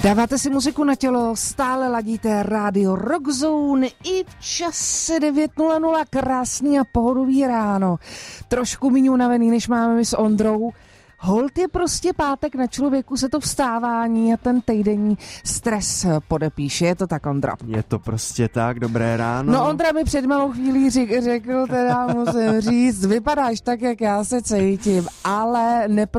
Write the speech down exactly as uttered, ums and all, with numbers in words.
Dáváte si muziku na tělo, stále ladíte rádio Rockzone i v čase devět nula nula, krásný a pohodový ráno. Trošku méně unavený, než máme my s Ondrou. Holt je prostě pátek, na člověku se to vstávání a ten týdenní stres podepíše. Je to tak, Ondra? Je to prostě tak, dobré ráno. No, Ondra mi před malou chvílí řek, řekl, teda musím říct, vypadáš tak, jak já se cítím, ale nepro